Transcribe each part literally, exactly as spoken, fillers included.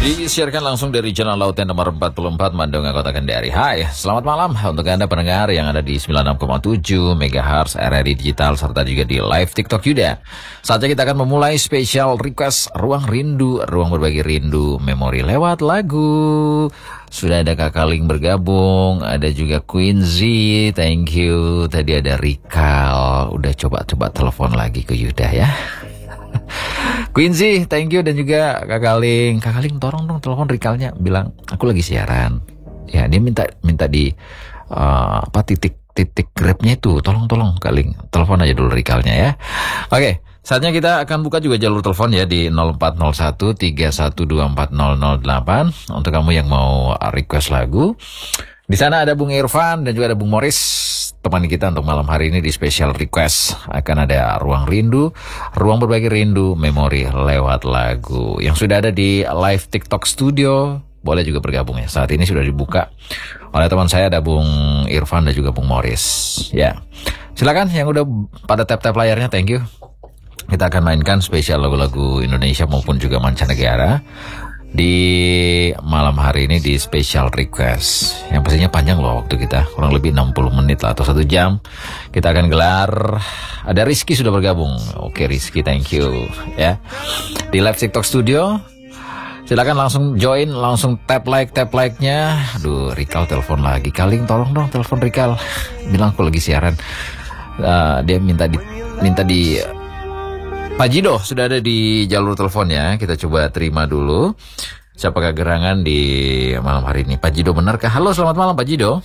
Disiarkan langsung dari Jalan Laut nomor empat puluh empat Mandunga, Kota Kendari. Hai, selamat malam untuk Anda pendengar yang ada di sembilan puluh enam koma tujuh megahertz R R I Digital serta juga di live TikTok Yuda. Saatnya kita akan memulai spesial request Ruang Rindu, ruang berbagi rindu, memori lewat lagu. Sudah ada Kak Kaling bergabung, ada juga Quincy, thank you. Tadi ada Rikal, udah coba-coba telepon lagi ke Yuda ya. Quincy, thank you, dan juga Kak Kaling. Kak Kaling, tolong dong telepon Rikalnya, bilang aku lagi siaran. Ya, dia minta minta di uh, apa titik titik grabnya itu, tolong tolong Kaling, telepon aja dulu Rikalnya ya. Oke, saatnya kita akan buka juga jalur telepon ya di nol empat nol satu tiga satu dua empat nol nol delapan untuk kamu yang mau request lagu. Di sana ada Bung Irfan dan juga ada Bung Morris, teman kita untuk malam hari ini di special request. Akan ada Ruang Rindu, ruang berbagi rindu, memori lewat lagu. Yang sudah ada di live TikTok studio, boleh juga bergabung ya. Saat ini sudah dibuka oleh teman saya, ada Bung Irfan dan juga Bung Morris. Ya, silakan yang udah pada tap-tap layarnya, thank you. Kita akan mainkan spesial lagu-lagu Indonesia maupun juga mancanegara di malam hari ini di special request. Yang pastinya panjang loh waktu kita, kurang lebih enam puluh menit lah atau satu jam. Kita akan gelar. Ada Rizky sudah bergabung. Oke Rizky, thank you ya. Di live TikTok studio, silakan langsung join, langsung tap like tap like-nya. Aduh, Rikal telepon lagi. Kaling, tolong dong telepon Rikal. Bilang aku lagi siaran. Uh, dia minta di minta di Pak Jido sudah ada di jalur telepon ya. Kita coba terima dulu. Siapakah gerangan di malam hari ini? Pak Jido benarkah? Halo, selamat malam Pak Jido.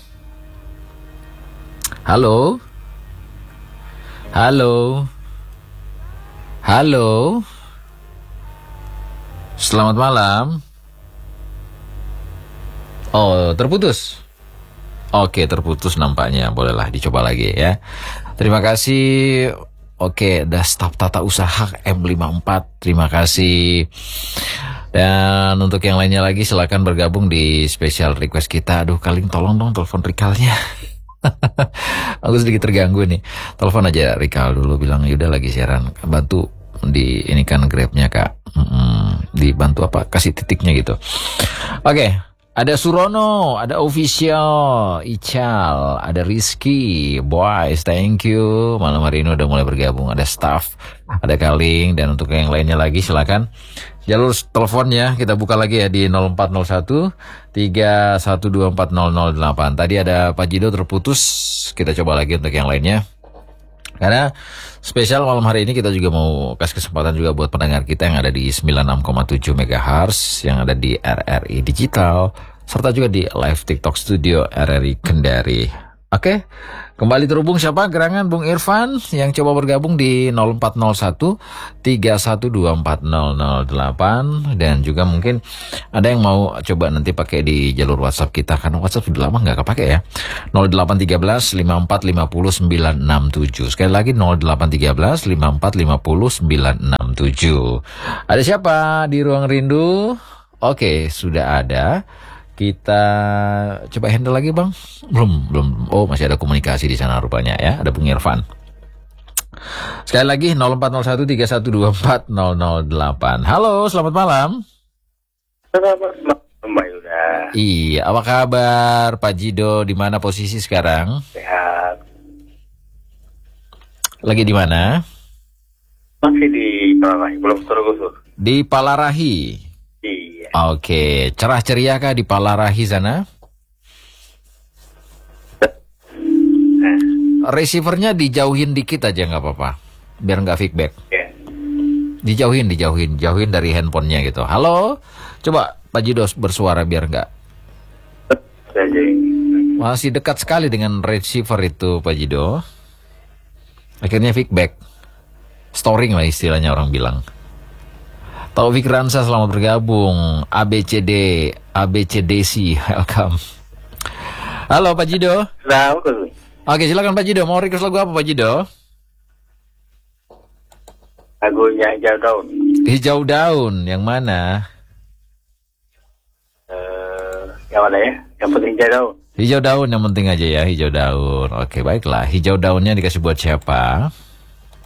Halo. Halo. Halo. Selamat malam. Oh, terputus. Oke, terputus nampaknya. Bolehlah dicoba lagi ya. Terima kasih. Oke, ada staf tata usaha M lima puluh empat, terima kasih. Dan untuk yang lainnya lagi silakan bergabung di special request kita. Aduh, Kaling tolong dong telepon Rikalnya. Aku sedikit terganggu nih. Telepon aja Rikal dulu, bilang Yuda lagi siaran. Bantu di ini kan grabnya Kak. Hmm, dibantu apa? Kasih titiknya gitu. Oke. Ada Surono, ada Official, Ical, ada Rizky, Boys, thank you. Malam hari ini udah mulai bergabung. Ada staff, ada Kaling, dan untuk yang lainnya lagi silakan. Jalur teleponnya kita buka lagi ya di nol empat nol satu tiga satu dua empat nol nol delapan. Tadi ada Pak Jido terputus, kita coba lagi untuk yang lainnya. Karena spesial malam hari ini kita juga mau kasih kesempatan juga buat pendengar kita yang ada di sembilan puluh enam koma tujuh megahertz, yang ada di R R I Digital, serta juga di live TikTok studio R R I Kendari. Oke, kembali terhubung siapa? Gerangan Bung Irfan yang coba bergabung di nol empat nol satu tiga satu dua empat nol nol delapan. Dan juga mungkin ada yang mau coba nanti pakai di jalur WhatsApp kita, karena WhatsApp sudah lama nggak kepake ya. nol delapan tiga belas lima empat lima nol sembilan enam tujuh. Sekali lagi nol delapan tiga belas lima empat lima nol sembilan enam tujuh. Ada siapa di Ruang Rindu? Oke, sudah ada. Kita coba handle lagi Bang. Belum, belum. Oh, masih ada komunikasi di sana rupanya ya. Ada Bung Irfan. Sekali lagi nol empat nol satu tiga satu dua empat nol nol delapan. Halo, selamat malam. Selamat malam Mbak Yuda. Iya, apa kabar Pak Jido? Di mana posisi sekarang? Sehat. Lagi di mana? Masih di Palarahi, belum tergusur. Di Palarahi. Iya. Oke, cerah ceria kah di Palarahi sana? Receivernya dijauhin dikit aja nggak apa-apa, biar nggak feedback. Ya. Dijauhin, dijauhin, jauhin dari handphonenya gitu. Halo, coba Pak Jido bersuara biar nggak. Masih dekat sekali dengan receiver itu Pak Jido. Akhirnya feedback, storing lah istilahnya orang bilang. Taufik Ransa selamat bergabung. A B C D, A B C D C, welcome. Halo Pak Jido. Selamat. Oke, silakan Pak Jido. Mau request lagu apa Pak Jido? Lagunya Hijau Daun. Hijau Daun, yang mana? Uh, yang mana ya? Yang penting Hijau Daun. Hijau Daun yang penting aja ya, Hijau Daun. Oke, baiklah. Hijau Daunnya dikasih buat siapa?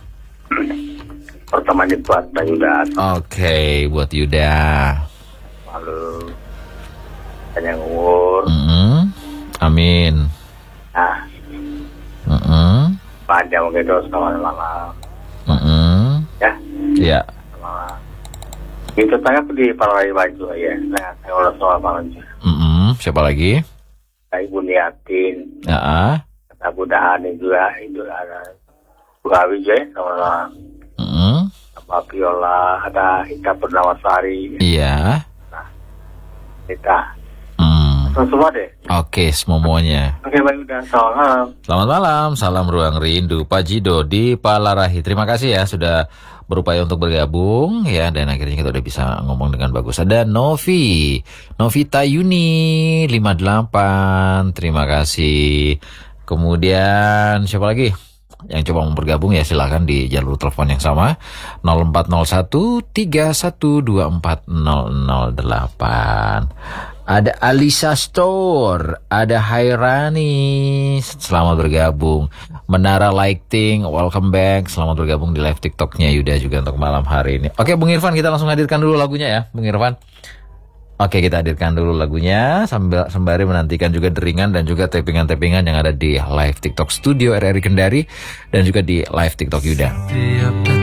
Pertama buat Yuda. Oke, buat Yuda. Lalu panjang umur. Mm-mm. Amin. Nah, Mm-mm. panjang gitu selamat malam. Mm-mm. Ya, Iya. selamat malam. Itu tanya aku di Pararai Baju ya. Nah, saya udah selamat malam juga. Mm-mm. Siapa lagi? Saya Ibu Niatin, Ya. Ah. Abu Dahani juga, itu ada Bukawi juga, selamat malam. Mm-mm. Pak Viola, ada Ika Purnawasari, Iya. Ika. Hmm. Semua deh. Oke, semuanya. Oke, baik, udah. Selamat malam. Selamat malam, salam ruang rindu Pak Jido di Palarahi. Terima kasih ya sudah berupaya untuk bergabung ya, dan akhirnya kita udah bisa ngomong dengan bagus. Ada Novi, Novita Yuni lima delapan. Terima kasih. Kemudian siapa lagi yang coba mau bergabung ya, silakan di jalur telepon yang sama nol empat nol satu tiga satu dua empat nol nol delapan. Ada Alisa Store, ada Hairani, selamat bergabung. Menara Lighting, welcome back, selamat bergabung di live TikToknya Yuda juga untuk malam hari ini. Oke Bung Irfan, kita langsung hadirkan dulu lagunya ya Bung Irfan. Oke, kita hadirkan dulu lagunya sambil sembari menantikan juga deringan dan juga tappingan-tappingan yang ada di live TikTok Studio R R I Kendari dan juga di live TikTok Yuda.